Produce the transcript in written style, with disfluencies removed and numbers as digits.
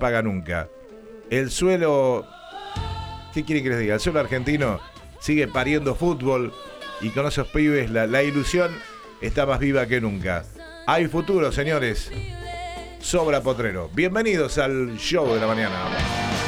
paga nunca. El suelo, ¿qué quieren que les diga? El suelo argentino sigue pariendo fútbol y con esos pibes la ilusión está más viva que nunca. Hay futuro, señores. Sobra Potrero. Bienvenidos al show de la mañana.